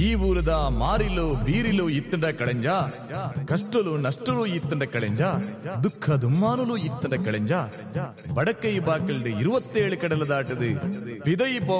ఈ ఊరుదా మారిలో బీరిలో ఇత్తండ కళంజ కష్టలు నష్టలు ఇత్తండ కళంజ ದುಃಖ ದುಮ್ಮಾನುಲು ಇತ್ತಂಡ ಕಳೆಂಜ ಬಡಕೈ ಬಾಕಲ್ಡು 27 ಕಡಲ ದಾಟದು ಪಿದೈ